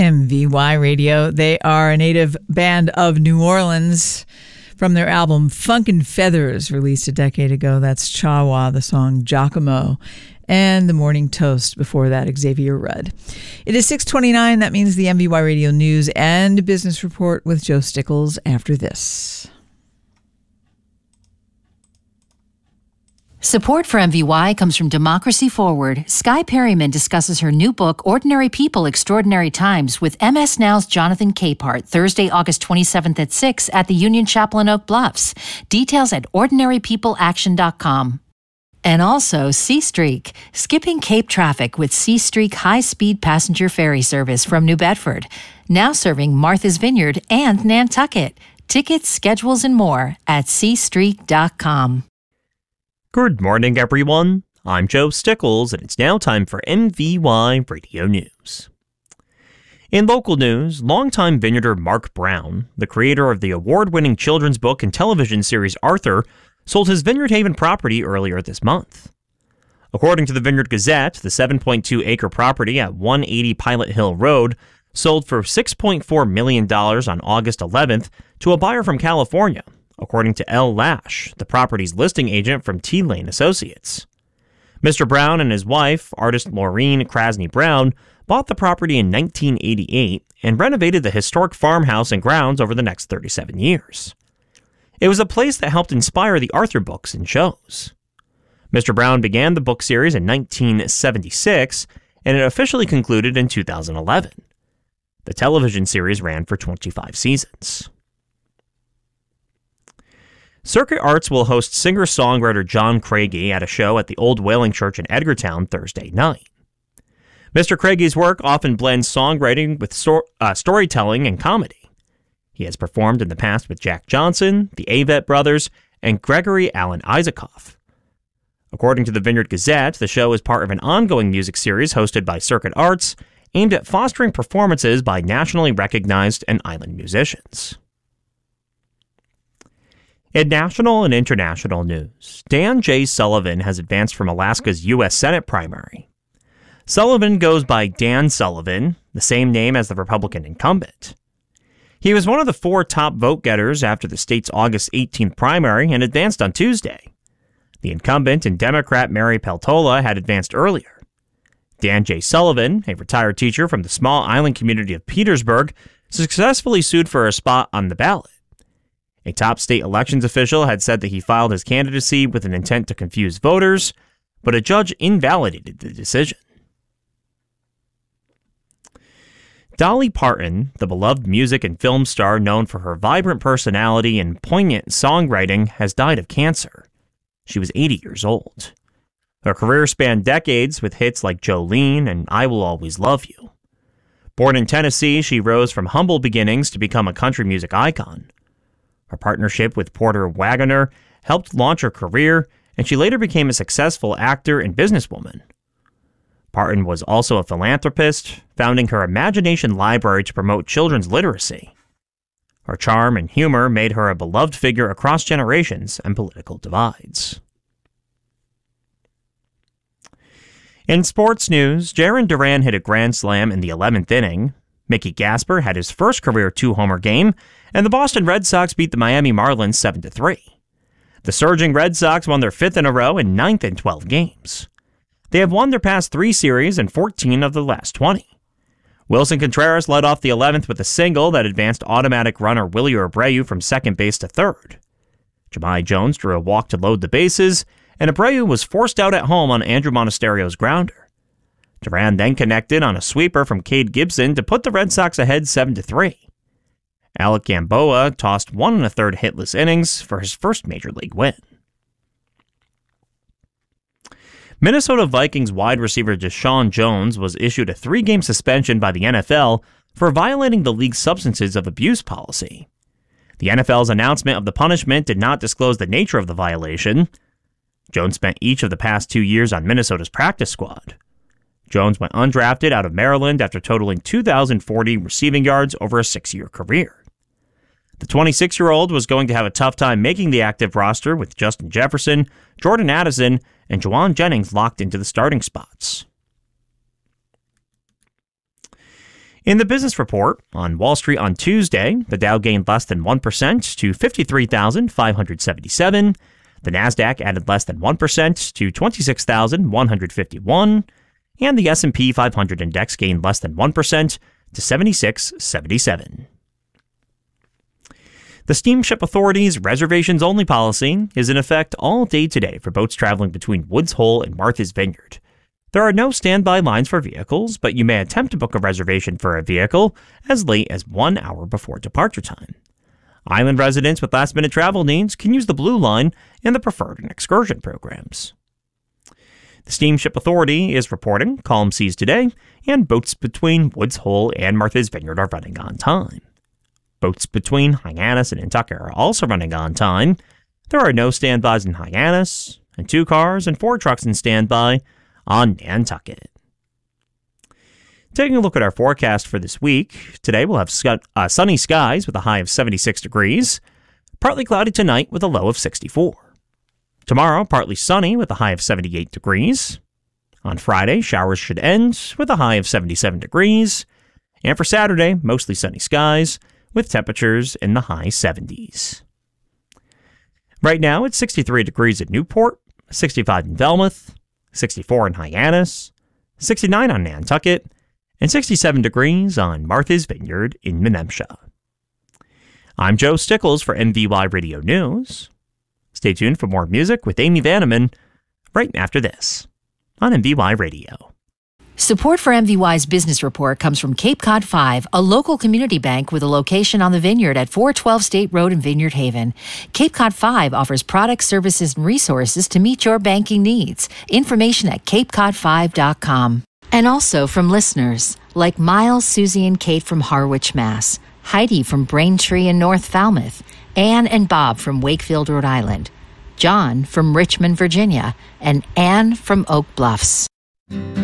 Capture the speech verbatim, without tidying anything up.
M V Y Radio. They are a native band of New Orleans. From their album Funkin' Feathers, released a decade ago, that's Chawa, the song Giacomo, and The Morning Toast, before that, Xavier Rudd. It is six twenty-nine. That means the M V Y Radio News and Business Report with Joe Stickles after this. Support for M V Y comes from Democracy Forward. Skye Perryman discusses her new book, Ordinary People, Extraordinary Times, with M S Now's Jonathan Capehart, Thursday, August twenty-seventh at six at the Union Chapel in Oak Bluffs. Details at ordinary people action dot com. And also Seastreak, skipping Cape traffic with Seastreak high-speed passenger ferry service from New Bedford. Now serving Martha's Vineyard and Nantucket. Tickets, schedules, and more at seastreak dot com. Good morning, everyone. I'm Joe Stickles, and it's now time for M V Y Radio News. In local news, longtime vineyarder Mark Brown, the creator of the award-winning children's book and television series Arthur, sold his Vineyard Haven property earlier this month. According to the Vineyard Gazette, the seven point two acre property at one eighty Pilot Hill Road sold for six point four million dollars on August eleventh to a buyer from California, according to L. Lash, the property's listing agent from T Lane Associates. Mister Brown and his wife, artist Maureen Krasny Brown, bought the property in nineteen eighty-eight and renovated the historic farmhouse and grounds over the next thirty-seven years. It was a place that helped inspire the Arthur books and shows. Mister Brown began the book series in nineteen seventy-six, and it officially concluded in two thousand eleven. The television series ran for twenty-five seasons. Circuit Arts will host singer-songwriter John Craigie at a show at the Old Whaling Church in Edgartown Thursday night. Mister Craigie's work often blends songwriting with sto- uh, storytelling and comedy. He has performed in the past with Jack Johnson, the Avett Brothers, and Gregory Alan Isaacoff. According to the Vineyard Gazette, the show is part of an ongoing music series hosted by Circuit Arts, aimed at fostering performances by nationally recognized and island musicians. In national and international news, Dan J. Sullivan has advanced from Alaska's U S Senate primary. Sullivan goes by Dan Sullivan, the same name as the Republican incumbent. He was one of the four top vote-getters after the state's August eighteenth primary and advanced on Tuesday. The incumbent and Democrat Mary Peltola had advanced earlier. Dan J. Sullivan, a retired teacher from the small island community of Petersburg, successfully sued for a spot on the ballot. A top state elections official had said that he filed his candidacy with an intent to confuse voters, but a judge invalidated the decision. Dolly Parton, the beloved music and film star known for her vibrant personality and poignant songwriting, has died of cancer. She was eighty years old. Her career spanned decades with hits like Jolene and I Will Always Love You. Born in Tennessee, she rose from humble beginnings to become a country music icon. Her partnership with Porter Wagoner helped launch her career, and she later became a successful actor and businesswoman. Parton was also a philanthropist, founding her Imagination Library to promote children's literacy. Her charm and humor made her a beloved figure across generations and political divides. In sports news, Jarren Duran hit a grand slam in the eleventh inning. Mickey Gasper had his first career two-homer game, and the Boston Red Sox beat the Miami Marlins seven to three. The surging Red Sox won their fifth in a row and ninth in twelve games. They have won their past three series and fourteen of the last twenty. Wilson Contreras led off the eleventh with a single that advanced automatic runner Willie Abreu from second base to third. Jahmai Jones drew a walk to load the bases, and Abreu was forced out at home on Andrew Monasterio's grounder. Duran then connected on a sweeper from Cade Gibson to put the Red Sox ahead seven to three. Alec Gamboa tossed one and a third hitless innings for his first major league win. Minnesota Vikings wide receiver Deshaun Jones was issued a three-game suspension by the N F L for violating the league's substances of abuse policy. The N F L's announcement of the punishment did not disclose the nature of the violation. Jones spent each of the past two years on Minnesota's practice squad. Jones went undrafted out of Maryland after totaling two thousand forty receiving yards over a six-year career. The twenty-six-year-old was going to have a tough time making the active roster with Justin Jefferson, Jordan Addison, and Juwan Jennings locked into the starting spots. In the business report, on Wall Street on Tuesday, the Dow gained less than one percent to fifty-three thousand five hundred seventy-seven. The Nasdaq added less than one percent to twenty-six thousand one hundred fifty-one. And the S and P five hundred index gained less than one percent to seventy-six seventy-seven. The Steamship Authority's reservations-only policy is in effect all day today for boats traveling between Woods Hole and Martha's Vineyard. There are no standby lines for vehicles, but you may attempt to book a reservation for a vehicle as late as one hour before departure time. Island residents with last-minute travel needs can use the Blue Line and the Preferred and Excursion programs. The Steamship Authority is reporting calm seas today, and boats between Woods Hole and Martha's Vineyard are running on time. Boats between Hyannis and Nantucket are also running on time. There are no standbys in Hyannis, and two cars and four trucks in standby on Nantucket. Taking a look at our forecast for this week, today we'll have sc- uh, sunny skies with a high of seventy-six degrees, partly cloudy tonight with a low of sixty-four. Tomorrow, partly sunny with a high of seventy-eight degrees. On Friday, showers should end with a high of seventy-seven degrees. And for Saturday, mostly sunny skies with temperatures in the high seventies. Right now, it's sixty-three degrees at Newport, sixty-five in Falmouth, sixty-four in Hyannis, sixty-nine on Nantucket, and sixty-seven degrees on Martha's Vineyard in Menemsha. I'm Joe Stickles for M V Y Radio News. Stay tuned for more music with Amy Vanneman right after this on M V Y Radio. Support for M V Y's business report comes from Cape Cod five, a local community bank with a location on the Vineyard at four twelve State Road in Vineyard Haven. Cape Cod five offers products, services, and resources to meet your banking needs. Information at cape cod five dot com. And also from listeners like Miles, Susie, and Kate from Harwich, Mass., Heidi from Braintree in North Falmouth, Anne and Bob from Wakefield, Rhode Island, John from Richmond, Virginia, and Anne from Oak Bluffs.